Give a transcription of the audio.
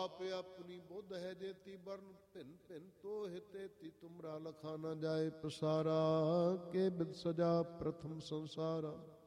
आप अपनी बुद्ध है जेती वर्ण भिन्न भिन्न तो हिते ती तुमरा लखा न जाए पसारा के बिद सजा प्रथम संसारा।